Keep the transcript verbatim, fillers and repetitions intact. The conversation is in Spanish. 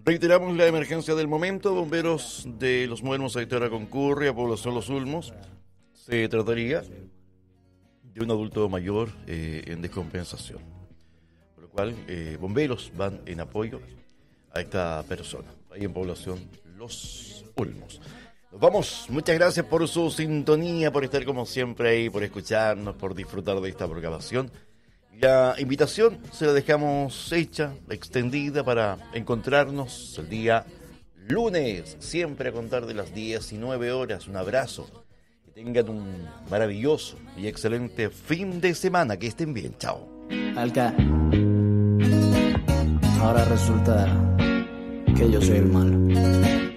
Reiteramos la emergencia del momento. Bomberos de Los Muelmos Aitara concurre a población Los Ulmos. Se trataría de un adulto mayor eh, en descompensación, por lo cual eh, bomberos van en apoyo a esta persona ahí en población Los Ulmos. Nos vamos, muchas gracias por su sintonía, por estar como siempre ahí, por escucharnos, por disfrutar de esta programación. La invitación se la dejamos hecha, extendida, para encontrarnos el día lunes, siempre a contar de las diecinueve horas. Un abrazo, que tengan un maravilloso y excelente fin de semana, que estén bien, chao. Alca, ahora resulta que yo soy el malo.